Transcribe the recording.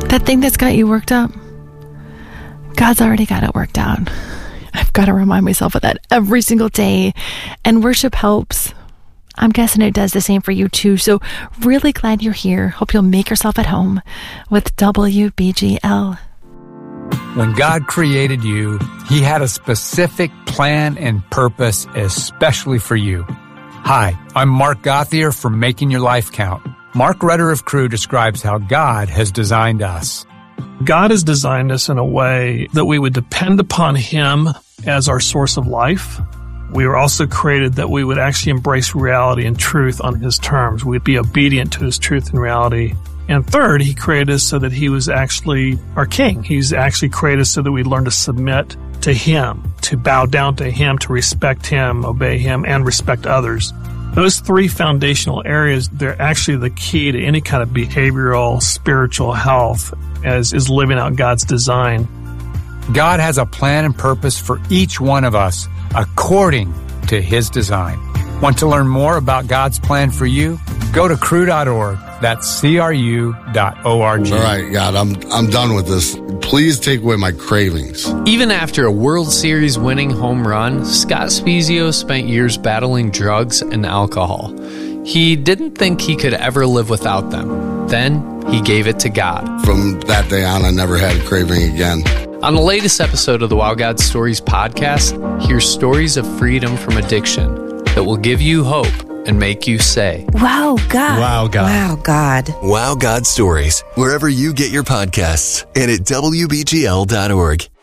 That thing that's got you worked up, God's already got it worked out. I've got to remind myself of that every single day. And worship helps. I'm guessing it does the same for you too. So really glad you're here. Hope you'll make yourself at home with WBGL. When God created you, He had a specific plan and purpose especially for you. Hi, I'm Mark Gauthier from Making Your Life Count. Mark Rudder of Crew describes how God has designed us. God has designed us in a way that we would depend upon Him as our source of life. We were also created that we would actually embrace reality and truth on His terms. We'd be obedient to His truth and reality. And third, He created us so that He was actually our King. He's actually created us so that we learn to submit to Him, to bow down to Him, to respect Him, obey Him, and respect others. Those three foundational areas, they're actually the key to any kind of behavioral, spiritual health, as is living out God's design. God has a plan and purpose for each one of us according to His design. Want to learn more about God's plan for you? Go to cru.org. That's CRU.org. All right, God, I'm done with this. Please take away my cravings. Even after a World Series winning home run, Scott Spiezio spent years battling drugs and alcohol. He didn't think he could ever live without them. Then he gave it to God. From that day on, I never had a craving again. On the latest episode of the Wow God Stories podcast, hear stories of freedom from addiction that will give you hope and make you say, Wow, God. Wow, God. Wow, God. Wow God Stories, wherever you get your podcasts and at WBGL.org.